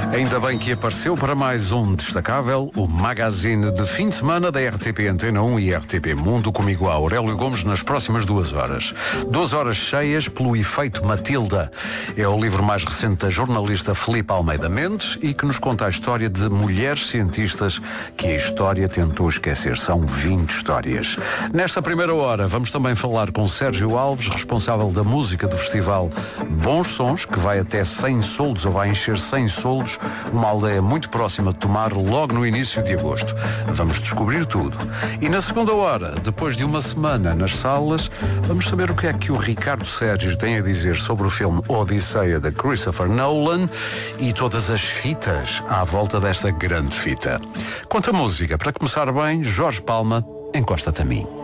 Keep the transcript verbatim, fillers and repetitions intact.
Ainda bem que apareceu para mais um destacável, o magazine de fim de semana da R T P Antena um e R T P Mundo, comigo a Aurélio Gomes nas próximas duas horas. Duas horas cheias pelo efeito Matilda. É o livro mais recente da jornalista Filipe Almeida Mendes e que nos conta a história de mulheres cientistas que a história tentou esquecer. São vinte histórias. Nesta primeira hora vamos também falar com Sérgio Alves, responsável da música do festival Bons Sons, que vai até cem soldos ou vai encher cem soldos, uma aldeia muito próxima de Tomar, logo no início de agosto. Vamos descobrir tudo. E na segunda hora, depois de uma semana nas salas, vamos saber o que é que o Ricardo Sérgio tem a dizer sobre o filme Odisseia de Christopher Nolan e todas as fitas à volta desta grande fita. Quanto à música, para começar bem, Jorge Palma, Encosta-te a mim.